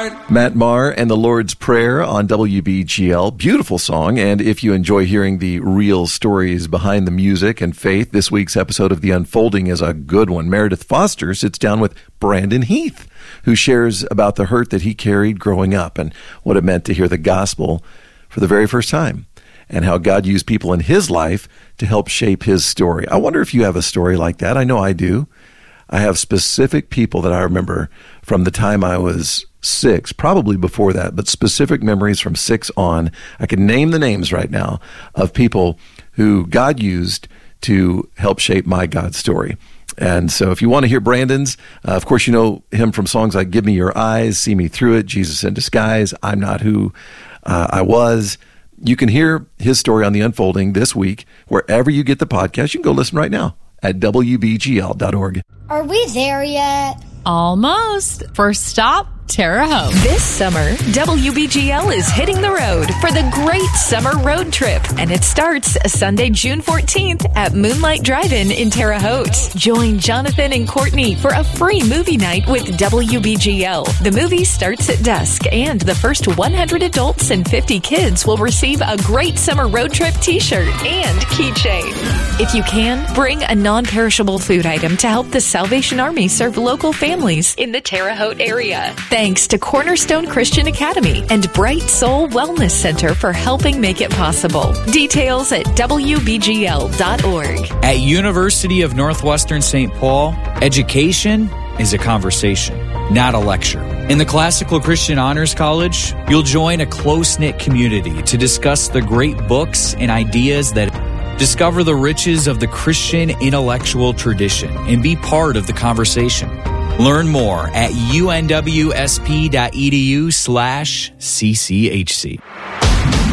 heart. Matt Maher and the Lord's Prayer on WBGL. Beautiful song. And if you enjoy hearing the real stories behind the music and faith, this week's episode of The Unfolding is a good one. Meredith Foster sits down with Brandon Heath, who shares about the hurt that he carried growing up and what it meant to hear the gospel for the very first time, and how God used people in his life to help shape his story. I wonder if you have a story like that. I know I do. I have specific people that I remember from the time I was 6, probably before that, but specific memories from 6 on. I can name the names right now of people who God used to help shape my God story. And so if you want to hear Brandon's, of course, you know him from songs like Give Me Your Eyes, See Me Through It, Jesus in Disguise, I'm Not Who I Was. You can hear his story on The Unfolding this week, wherever you get the podcast. You can go listen right now at WBGL.org. Are we there yet? Almost. First stop, Terre Haute. This summer, WBGL is hitting the road for the Great Summer Road Trip, and it starts Sunday, June 14th at Moonlight Drive-In in Terre Haute. Join Jonathan and Courtney for a free movie night with WBGL. The movie starts at dusk, and the first 100 adults and 50 kids will receive a Great Summer Road Trip t-shirt and keychain. If you can, bring a non-perishable food item to help the Salvation Army serve local families in the Terre Haute area. Thanks to Cornerstone Christian Academy and Bright Soul Wellness Center for helping make it possible. Details at WBGL.org. At University of Northwestern St. Paul, education is a conversation, not a lecture. In the Classical Christian Honors College, you'll join a close-knit community to discuss the great books and ideas that discover the riches of the Christian intellectual tradition and be part of the conversation. Learn more at unwsp.edu/cchc.